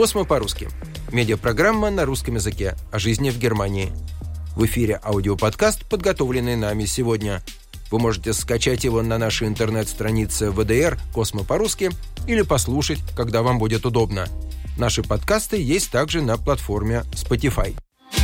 «Космо по-русски». Медиапрограмма на русском языке о жизни в Германии. В эфире аудиоподкаст, подготовленный нами сегодня. Вы можете скачать его на нашей интернет-странице ВДР «Космо по-русски» или послушать, когда вам будет удобно. Наши подкасты есть также на платформе Spotify.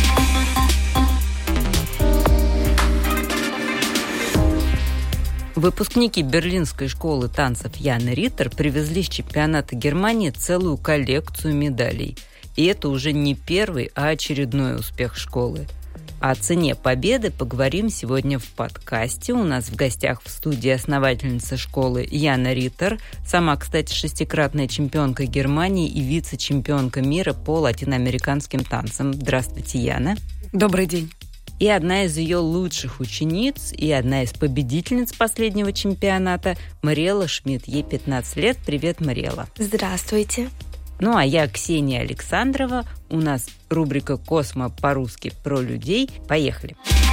Выпускники Берлинской школы танцев Яны Риттер привезли с чемпионата Германии целую коллекцию медалей. И это уже не первый, а очередной успех школы. О цене победы поговорим сегодня в подкасте. У нас в гостях в студии основательница школы Яна Риттер, сама, кстати, 6-кратная чемпионка Германии и вице-чемпионка мира по латиноамериканским танцам. Здравствуйте, Яна. Добрый день. И одна из ее лучших учениц, и одна из победительниц последнего чемпионата Мариэлла Шмидт. Ей 15 лет. Привет, Мариэлла. Здравствуйте. Ну, а я Ксения Александрова. У нас рубрика «Космо по-русски» про людей. Поехали.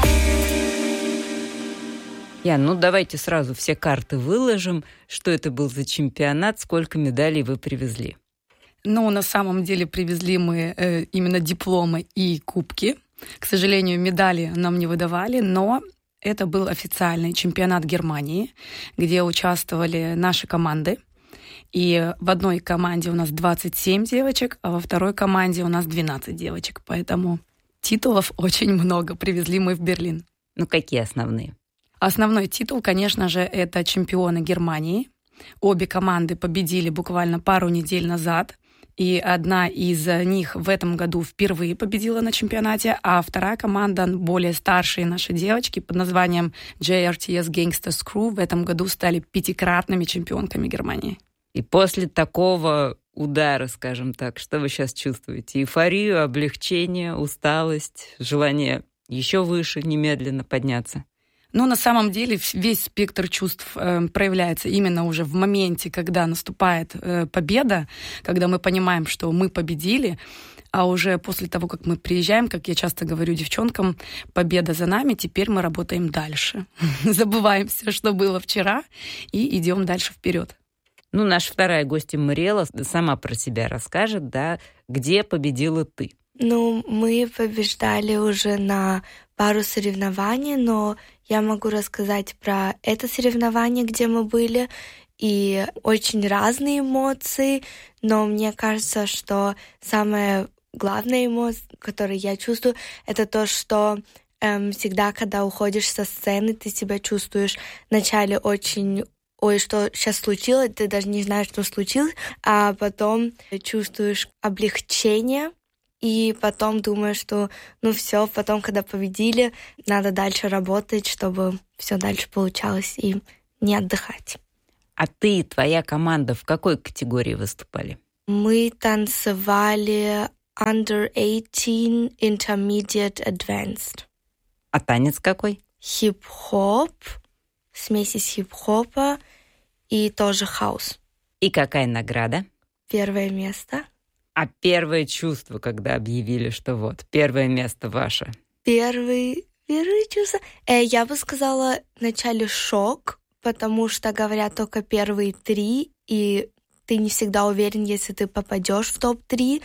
Ян, давайте сразу все карты выложим. Что это был за чемпионат, сколько медалей вы привезли? На самом деле привезли мы именно дипломы и кубки. К сожалению, медали нам не выдавали, но это был официальный чемпионат Германии, где участвовали наши команды. И в одной команде у нас 27 девочек, а во второй команде у нас 12 девочек. Поэтому титулов очень много привезли мы в Берлин. Какие основные? Основной титул, конечно же, это чемпионы Германии. Обе команды победили буквально пару недель назад. И одна из них в этом году впервые победила на чемпионате, а вторая команда, более старшие наши девочки под названием JRTS Gangsters Crew, в этом году стали 5-кратными чемпионками Германии. И после такого удара, скажем так, что вы сейчас чувствуете? Эйфорию, облегчение, усталость, желание еще выше немедленно подняться? На самом деле весь спектр чувств проявляется именно уже в моменте, когда наступает победа, когда мы понимаем, что мы победили, а уже после того, как мы приезжаем, как я часто говорю девчонкам, победа за нами, теперь мы работаем дальше. Забываем все, что было вчера, и идем дальше вперед. Наша вторая гостья Мариэлла сама про себя расскажет, да, где победила ты? Мы побеждали уже на пару соревнований, но я могу рассказать про это соревнование, где мы были, и очень разные эмоции, но мне кажется, что самая главная эмоция, которую я чувствую, это то, что всегда, когда уходишь со сцены, ты себя чувствуешь вначале очень... Ой, что сейчас случилось, ты даже не знаешь, что случилось, а потом чувствуешь облегчение, и потом думаешь, что все, потом, когда победили, надо дальше работать, чтобы все дальше получалось, и не отдыхать. А ты и твоя команда в какой категории выступали? Мы танцевали Under 18 Intermediate Advanced. А танец какой? Хип-хоп, смесь из хип-хопа и тоже хаус. И какая награда? 1 место. А первое чувство, когда объявили, что первое место ваше? Первое чувство? Я бы сказала вначале шок, потому что говорят только первые 3, и ты не всегда уверен, если ты попадешь в топ-3,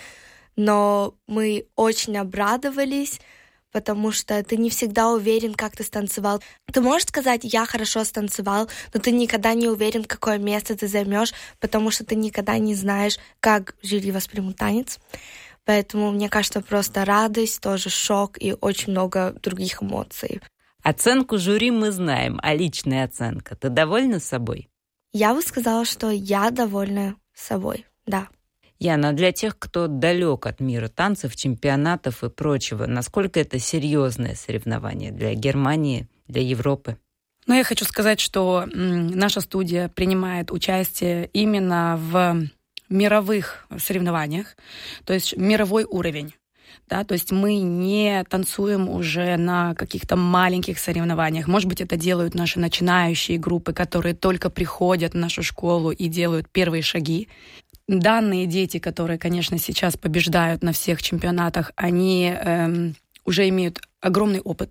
но мы очень обрадовались, потому что ты не всегда уверен, как ты станцевал. Ты можешь сказать, я хорошо станцевал, но ты никогда не уверен, какое место ты займешь, потому что ты никогда не знаешь, как жюри воспримут танец. Поэтому, мне кажется, просто радость, тоже шок и очень много других эмоций. Оценку жюри мы знаем, а личная оценка? Ты довольна собой? Я бы сказала, что я довольна собой, да. Яна, для тех, кто далек от мира танцев, чемпионатов и прочего, насколько это серьезное соревнование для Германии, для Европы? Я хочу сказать, что наша студия принимает участие именно в мировых соревнованиях, то есть мировой уровень. Да, то есть мы не танцуем уже на каких-то маленьких соревнованиях. Может быть, это делают наши начинающие группы, которые только приходят в нашу школу и делают первые шаги. Данные дети, которые, конечно, сейчас побеждают на всех чемпионатах, они уже имеют огромный опыт.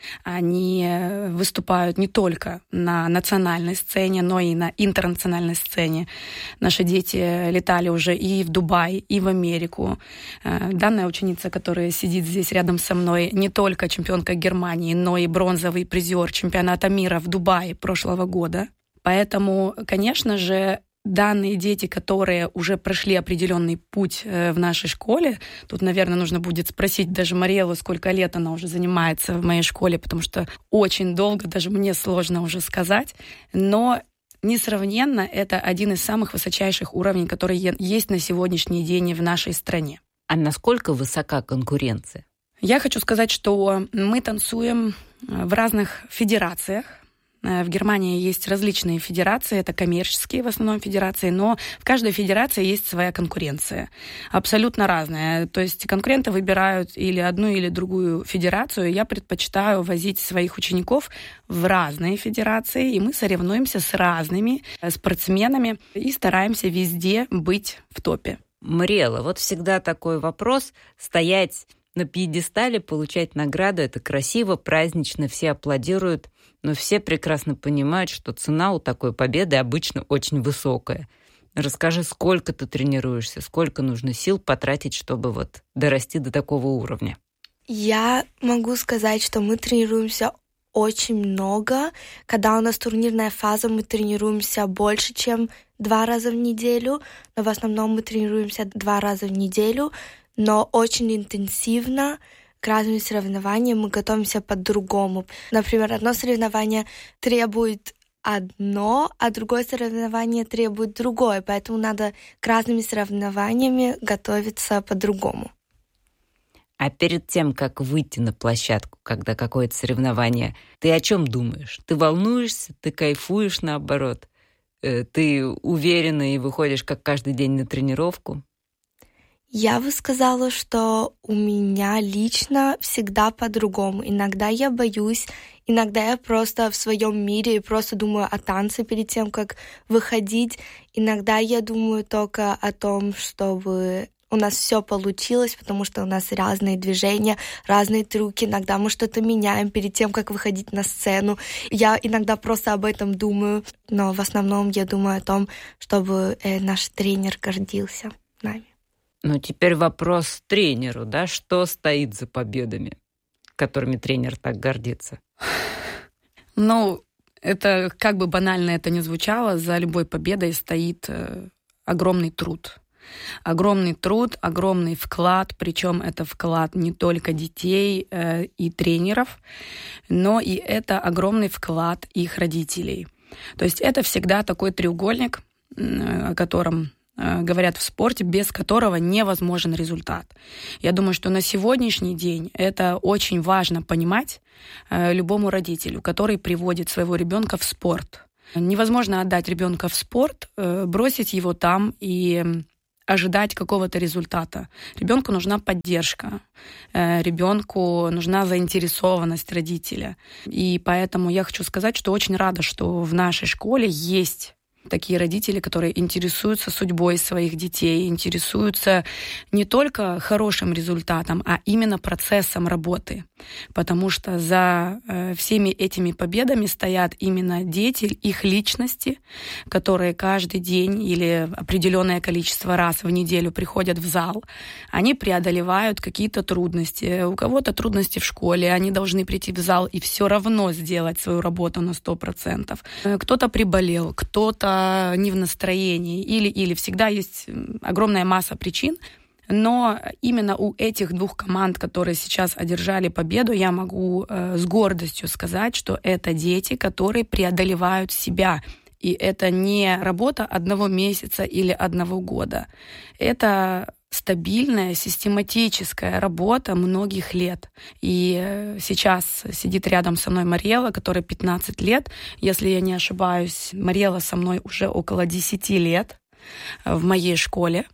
Они выступают не только на национальной сцене, но и на интернациональной сцене. Наши дети летали уже и в Дубай, и в Америку. Данная ученица, которая сидит здесь рядом со мной, не только чемпионка Германии, но и бронзовый призер чемпионата мира в Дубае прошлого года. Поэтому, конечно же, данные дети, которые уже прошли определенный путь в нашей школе, тут, наверное, нужно будет спросить даже Мариэлу, сколько лет она уже занимается в моей школе, потому что очень долго, даже мне сложно уже сказать, но несравненно это один из самых высочайших уровней, которые есть на сегодняшний день в нашей стране. А насколько высока конкуренция? Я хочу сказать, что мы танцуем в разных федерациях. В Германии есть различные федерации, это коммерческие в основном федерации, но в каждой федерации есть своя конкуренция, абсолютно разная. То есть конкуренты выбирают или одну, или другую федерацию. Я предпочитаю возить своих учеников в разные федерации, и мы соревнуемся с разными спортсменами и стараемся везде быть в топе. Мариэла, вот всегда такой вопрос: стоять на пьедестале, получать награду — это красиво, празднично, все аплодируют, но все прекрасно понимают, что цена у такой победы обычно очень высокая. Расскажи, сколько ты тренируешься, сколько нужно сил потратить, чтобы вот дорасти до такого уровня? Я могу сказать, что мы тренируемся очень много. Когда у нас турнирная фаза, мы тренируемся больше, чем 2 раза в неделю, но в основном мы тренируемся 2 раза в неделю, но очень интенсивно. К разным соревнованиям мы готовимся по-другому. Например, одно соревнование требует одно, а другое соревнование требует другое, поэтому надо к разным соревнованиям готовиться по-другому. А перед тем, как выйти на площадку, когда какое-то соревнование, ты о чем думаешь? Ты волнуешься, ты кайфуешь, наоборот? Ты уверена и выходишь как каждый день на тренировку? Я бы сказала, что у меня лично всегда по-другому. Иногда я боюсь, иногда я просто в своем мире и просто думаю о танце перед тем, как выходить. Иногда я думаю только о том, чтобы у нас все получилось, потому что у нас разные движения, разные трюки. Иногда мы что-то меняем перед тем, как выходить на сцену. Я иногда просто об этом думаю, но в основном я думаю о том, чтобы наш тренер гордился нами. Ну, теперь вопрос тренеру, да? Что стоит за победами, которыми тренер так гордится? Ну, это, как бы банально это ни звучало, за любой победой стоит огромный труд. Огромный труд, огромный вклад, причем это вклад не только детей и тренеров, но и это огромный вклад их родителей. То есть это всегда такой треугольник, о котором говорят в спорте, без которого невозможен результат. Я думаю, что на сегодняшний день это очень важно понимать любому родителю, который приводит своего ребенка в спорт. Невозможно отдать ребенка в спорт, бросить его там и ожидать какого-то результата. Ребенку нужна поддержка, ребенку нужна заинтересованность родителя. И поэтому я хочу сказать, что очень рада, что в нашей школе есть такие родители, которые интересуются судьбой своих детей, интересуются не только хорошим результатом, а именно процессом работы. Потому что за всеми этими победами стоят именно дети, их личности, которые каждый день или определенное количество раз в неделю приходят в зал. Они преодолевают какие-то трудности. У кого-то трудности в школе, они должны прийти в зал и все равно сделать свою работу на 100%. Кто-то приболел, кто-то не в настроении, или всегда есть огромная масса причин, но именно у этих 2 команд, которые сейчас одержали победу, я могу с гордостью сказать, что это дети, которые преодолевают себя. И это не работа 1 месяца или 1 года. Это стабильная, систематическая работа многих лет. И сейчас сидит рядом со мной Мариэла, которой 15 лет. Если я не ошибаюсь, Мариэла со мной уже около 10 лет в моей школе.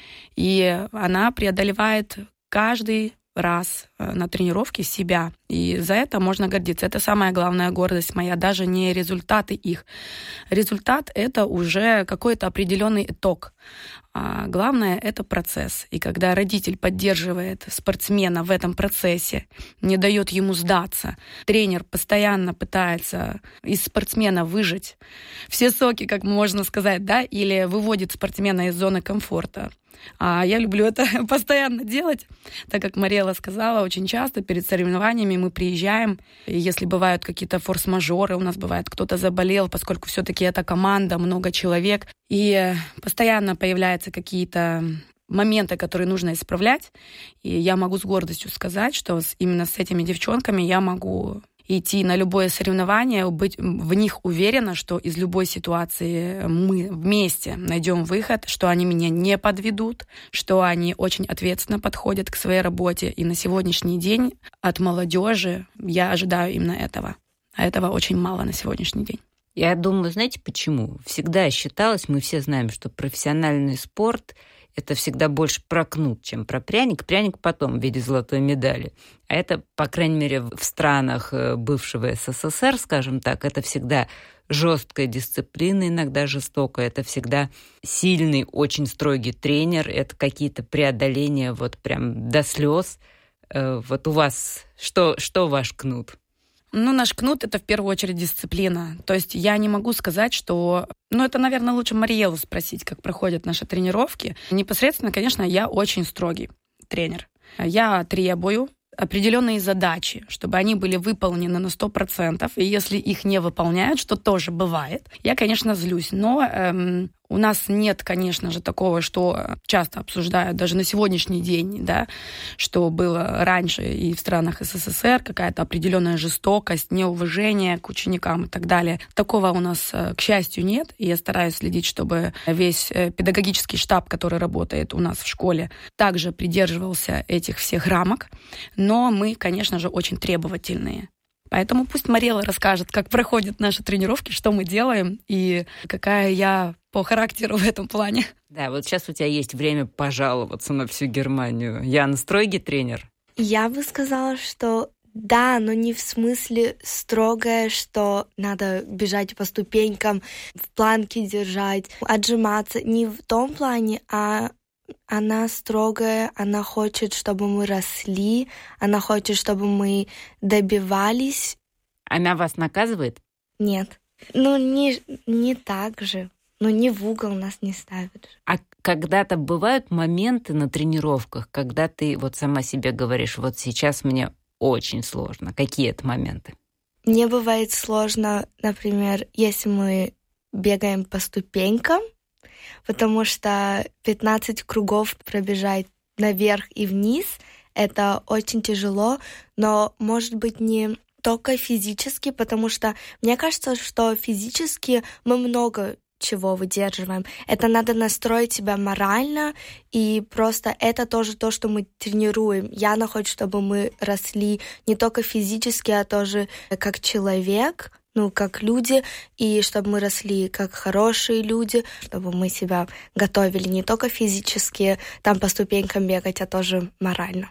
И она преодолевает каждый раз на тренировке себя. И за это можно гордиться. Это самая главная гордость моя, даже не результаты их. Результат — это уже какой-то определенный итог. А главное — это процесс. И когда родитель поддерживает спортсмена в этом процессе, не дает ему сдаться, тренер постоянно пытается из спортсмена выжать все соки, как можно сказать, да, или выводит спортсмена из зоны комфорта. А я люблю это постоянно делать, так как Мариэлла сказала, очень часто перед соревнованиями мы приезжаем, и если бывают какие-то форс-мажоры, у нас бывает кто-то заболел, поскольку все-таки это команда, много человек, и постоянно появляются какие-то моменты, которые нужно исправлять, и я могу с гордостью сказать, что именно с этими девчонками я могу идти на любое соревнование, быть в них уверена, что из любой ситуации мы вместе найдем выход, что они меня не подведут, что они очень ответственно подходят к своей работе. И на сегодняшний день от молодежи я ожидаю именно этого. А этого очень мало на сегодняшний день. Я думаю, знаете почему? Всегда считалось, мы все знаем, что профессиональный спорт — это всегда больше про кнут, чем про пряник. Пряник потом в виде золотой медали. А это, по крайней мере, в странах бывшего СССР, скажем так, это всегда жесткая дисциплина, иногда жестокая. Это всегда сильный, очень строгий тренер. Это какие-то преодоления вот прям до слез. Вот у вас что ваш кнут? Наш кнут — это в первую очередь дисциплина. То есть я не могу сказать, что... это, наверное, лучше Мариэллу спросить, как проходят наши тренировки. Непосредственно, конечно, я очень строгий тренер. Я требую определенные задачи, чтобы они были выполнены на 100%. И если их не выполняют, что тоже бывает, я, конечно, злюсь. Но у нас нет, конечно же, такого, что часто обсуждают даже на сегодняшний день, да, что было раньше и в странах СССР, какая-то определенная жестокость, неуважение к ученикам и так далее. Такого у нас, к счастью, нет. И я стараюсь следить, чтобы весь педагогический штаб, который работает у нас в школе, также придерживался этих всех рамок. Но мы, конечно же, очень требовательные. Поэтому пусть Мариэлла расскажет, как проходят наши тренировки, что мы делаем и какая я по характеру в этом плане. Да, вот сейчас у тебя есть время пожаловаться на всю Германию. Яна, строгий тренер? Я бы сказала, что да, но не в смысле строгое, что надо бежать по ступенькам, в планке держать, отжиматься. Не в том плане, а она строгая, она хочет, чтобы мы росли, она хочет, чтобы мы добивались. Она вас наказывает? Нет. Не так же. Не в угол нас не ставят. А когда-то бывают моменты на тренировках, когда ты вот сама себе говоришь, вот сейчас мне очень сложно. Какие это моменты? Мне бывает сложно, например, если мы бегаем по ступенькам, потому что 15 кругов пробежать наверх и вниз — это очень тяжело, но, может быть, не только физически, потому что мне кажется, что физически мы много чего выдерживаем. Это надо настроить себя морально, и просто это тоже то, что мы тренируем. Яна хочет, чтобы мы росли не только физически, а тоже как человек, как люди, и чтобы мы росли как хорошие люди, чтобы мы себя готовили не только физически, там по ступенькам бегать, а тоже морально.